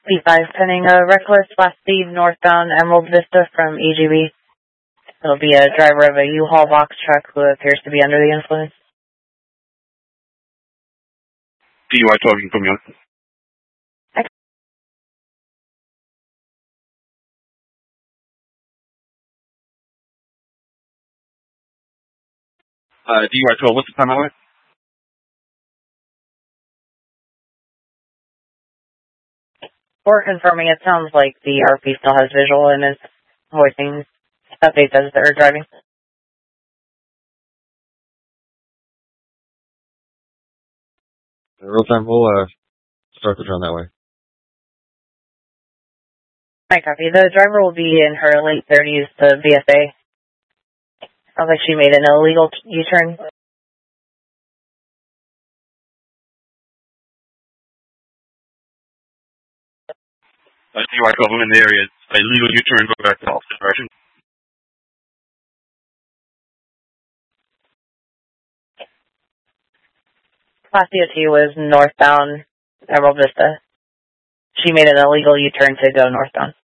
P5 pending a reckless last speed northbound Emerald Vista from EGB. It'll be a driver of a U-Haul box truck who appears to be under the influence. DUI 12, you can put me on. DUI 12, what's the time on it? For confirming, it sounds like the RP still has visual and is voicing updates as they're driving. Real time, we'll start the drone that way. I copy. The driver will be in her late 30s, the VSA. Sounds like she made an illegal U-turn. DUI 12, I'm in the area. Illegal U-turn, go back to the opposite direction. Class DOT was northbound Emerald Vista. She made an illegal U-turn to go northbound.